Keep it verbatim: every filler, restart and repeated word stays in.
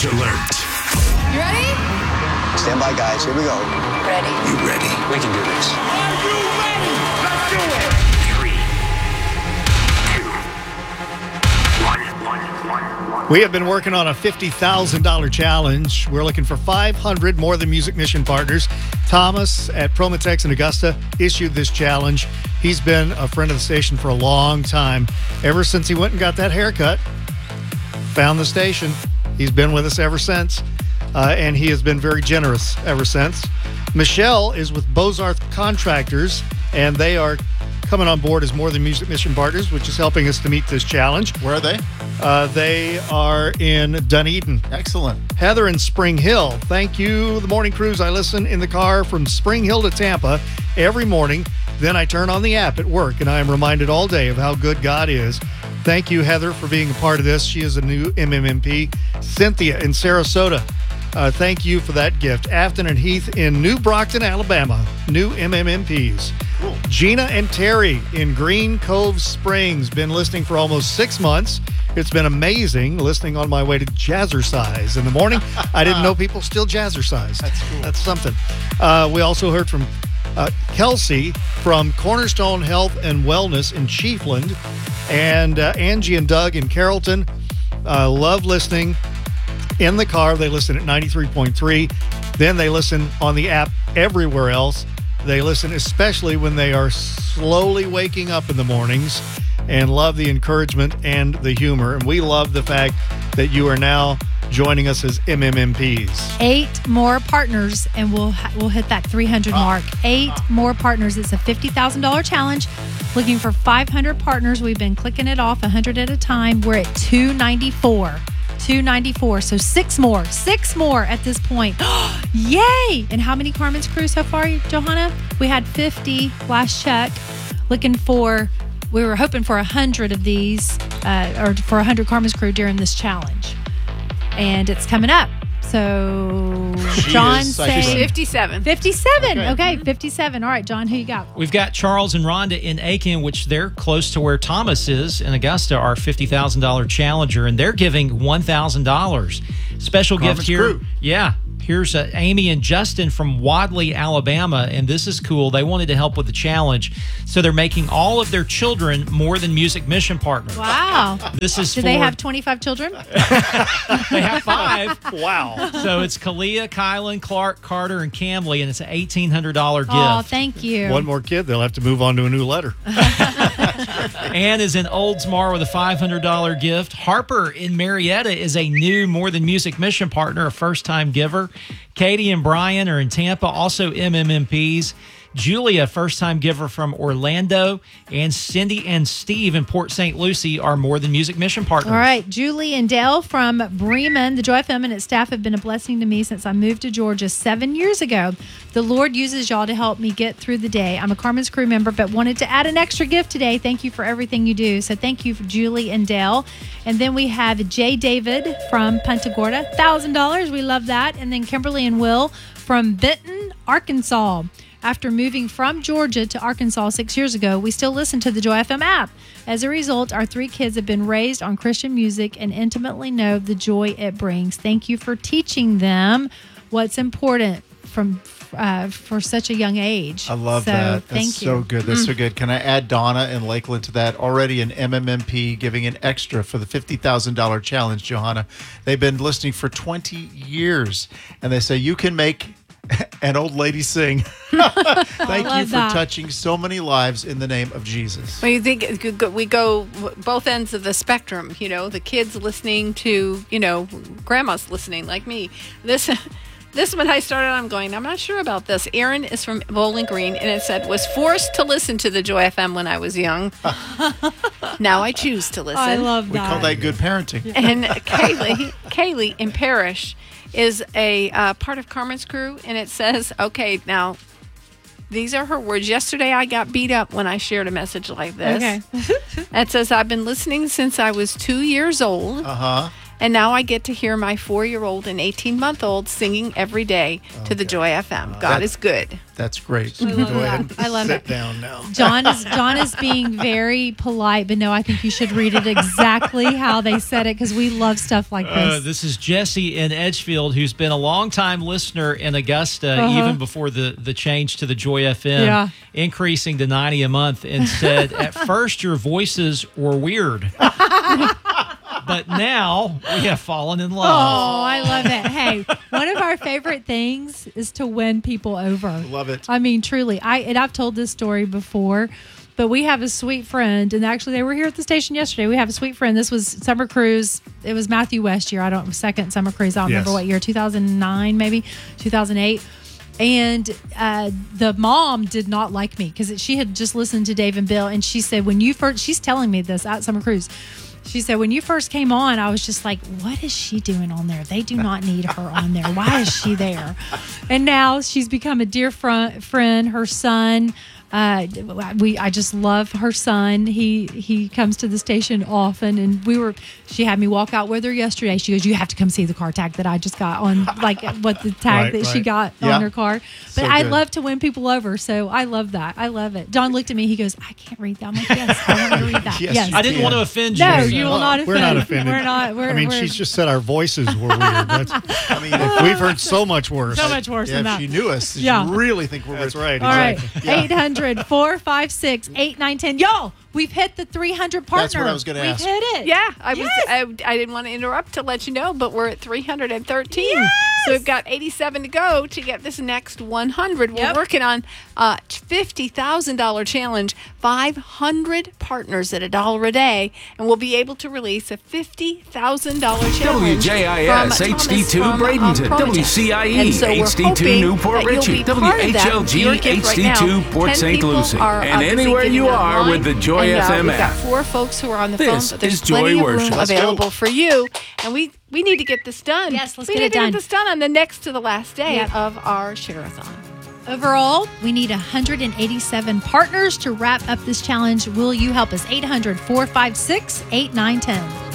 alert. You ready? Stand by, guys. Here we go. Ready. You ready? We can do this. Are you ready? Let's do it. Three, two, one, one, one, one. We have been working on a fifty thousand dollars challenge. We're looking for five hundred More Than Music Mission partners. Thomas at Promotex in Augusta issued this challenge. He's been a friend of the station for a long time. Ever since he went and got that haircut, found the station. He's been with us ever since, uh, and he has been very generous ever since. Michelle is with Bozarth Contractors, and they are coming on board as More Than Music Mission partners, which is helping us to meet this challenge. Where are they? Uh, they are in Dunedin. Excellent. Heather in Spring Hill. Thank you, the morning cruise. I listen in the car from Spring Hill to Tampa every morning. Then I turn on the app at work, and I am reminded all day of how good God is. Thank you, Heather, for being a part of this. She is a new M M M P. Cynthia in Sarasota. Uh, thank you for that gift. Afton and Heath in New Brockton, Alabama. New M M M Ps. Cool. Gina and Terry in Green Cove Springs. Been listening for almost six months. It's been amazing listening on my way to Jazzercise in the morning. I didn't know people still Jazzercise. That's cool. That's something. Uh, we also heard from uh, Kelsey from Cornerstone Health and Wellness in Chiefland. And uh, Angie and Doug in Carrollton. Uh, love listening in the car. They listen at ninety-three point three. Then they listen on the app everywhere else. They listen especially when they are slowly waking up in the mornings, and love the encouragement and the humor. And we love the fact that you are now joining us as M M M Ps. Eight more partners, and we'll we'll hit that three hundred mark. Eight more partners. It's a fifty thousand dollars challenge. Looking for five hundred partners. We've been clicking it off one hundred at a time. We're at two ninety-four. two ninety-four. So six more. Six more at this point. Yay! And how many Carmen's Crew so far, Johanna? We had fifty last check. Looking for, we were hoping for one hundred of these, uh, or for one hundred Carmen's Crew during this challenge. And it's coming up. So, She John is say fifty-seven. fifty-seven. Okay. Okay, fifty-seven. All right, John, who you got? We've got Charles and Rhonda in Aiken, which they're close to where Thomas is in Augusta, our fifty thousand dollars challenger, and they're giving one thousand dollars. Special Carmen's gift here. Crew. Yeah. Here's uh, Amy and Justin from Wadley, Alabama, and this is cool. They wanted to help with the challenge, so they're making all of their children More Than Music Mission partners. Wow. This is Do for, they have twenty-five children? they have five. Wow. So it's Kalia, Kylan, Clark, Carter, and Camley, and it's an eighteen hundred dollars gift. Oh, thank you. One more kid, they'll have to move on to a new letter. Ann is in Oldsmar with a five hundred dollars gift. Harper in Marietta is a new More Than Music Mission partner, a first-time giver. Katie and Brian are in Tampa, also M M M Ps. Julia, first-time giver from Orlando. And Cindy and Steve in Port Saint Lucie are More Than Music Mission partners. All right, Julie and Dale from Bremen. The Joy F M and its staff have been a blessing to me since I moved to Georgia seven years ago. The Lord uses y'all to help me get through the day. I'm a Carmen's Crew member, but wanted to add an extra gift today. Thank you for everything you do. So thank you for Julie and Dale. And then we have Jay David from Punta Gorda, one thousand dollars. We love that. And then Kimberly and Will from Benton, Arkansas. After moving from Georgia to Arkansas six years ago, we still listen to the Joy F M app. As a result, our three kids have been raised on Christian music and intimately know the joy it brings. Thank you for teaching them what's important from uh, for such a young age. I love so, that. That's Thank so you. good. That's so good. Can I add Donna in Lakeland to that? Already an M M M P giving an extra for the fifty thousand dollars challenge, Johanna. They've been listening for twenty years, and they say you can make an old lady sing. Thank you for that. touching so many lives in the name of Jesus. Well, you think we go both ends of the spectrum, you know, the kids listening to, you know, grandma's listening like me. This this when I started, I'm going, I'm not sure about this. Aaron is from Bowling Green, and it said, was forced to listen to the Joy F M when I was young. Now I choose to listen. I love We that. call that good parenting. And Kaylee, Kaylee in Parrish is a uh, part of Carmen's Crew, and it says, okay, now, these are her words. Yesterday, I got beat up when I shared a message like this. Okay. It says, I've been listening since I was two years old. Uh-huh. And now I get to hear my four-year-old and eighteen-month-old singing every day to the Joy F M. God That- is good. That's great. I love Go ahead. that. I love Sit it. down now. John is John is being very polite, but no, I think you should read it exactly how they said it because we love stuff like this. Uh, this is Jesse in Edgefield, who's been a longtime listener in Augusta, Uh-huh. even before the, the change to the Joy F M, Yeah. increasing to ninety a month, and said, at first your voices were weird, but now we have fallen in love. Oh, I love it. Hey, one of our favorite things is to win people over. Love it. I mean, truly. I and I've told this story before, but we have a sweet friend, and actually they were here at the station yesterday. We have a sweet friend. This was summer cruise. It was Matthew West year. I don't second summer cruise. I don't remember Yes. what year, two thousand nine, maybe two thousand eight. And uh, the mom did not like me because she had just listened to Dave and Bill, and she said, when you first, she's telling me this at summer cruise. She said, when you first came on, I was just like, what is she doing on there? They do not need her on there. Why is she there? And now she's become a dear fr- friend. Her son, uh, we I just love her son. He he comes to the station often, and we were. She had me walk out with her yesterday. She goes, "You have to come see the car tag that I just got on, like what the tag Right, that she right. got Yeah. on her car." But So I good. love to win people over, so I love that. I love it. John looked at me. He goes, "I can't read that." I'm like, "Yes, I want you to read that." Yes, Yes, you I didn't can. want to offend you. no, so- you will not offend. We're not offended. We're not. We're, I mean, we're, she's just said our voices were weird. That's, I mean, Oh, if, we've heard so much worse. so much worse yeah, than if that. she knew us, Yeah. she'd really think we're That's rich. right. All right, exactly. eight hundred, four five six, eight nine one zero. Y'all, we've hit the three hundred partner. That's what I was gonna We've ask. hit it. Yeah, I was. Yes. I, I didn't want to interrupt to let you know, but we're at three hundred thirteen. Yes. So we've got eighty-seven to go to get this next one hundred. We're Yep. working on a fifty thousand dollars challenge, five hundred partners at a dollar a day, and we'll be able to release a fifty thousand dollars challenge. W J I S from H D two Thomas from, um, Bradenton, Providence. W C I E And so we're H D two hoping Newport that you'll Richey, be part W of that. H L G Your gift right H D two now. Port ten Saint people Lucie. are, uh, And busy anywhere getting you are online. with the Joy and, uh, F M We've got app. four folks who are on the This phone, but there's is Joy plenty of Worship. room Let's go. available for you. And we, we need to get this done. Yes, let's we get need it to done. get this done on the next to the last day Yep. of our share-a-thon. Overall, we need one hundred eighty-seven partners to wrap up this challenge. Will you help us? eight hundred, four five six, eight nine one zero.